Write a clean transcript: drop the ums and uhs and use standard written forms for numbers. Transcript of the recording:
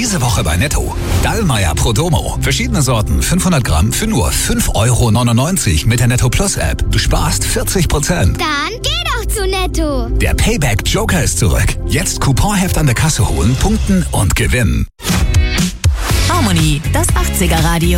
Diese Woche bei Netto. Dallmayr Prodomo. Verschiedene Sorten, 500 Gramm für nur 5,99 € mit der Netto Plus App. Du sparst 40%. Dann geh doch zu Netto. Der Payback Joker ist zurück. Jetzt Couponheft an der Kasse holen, punkten und gewinnen. Harmony, das 80er Radio.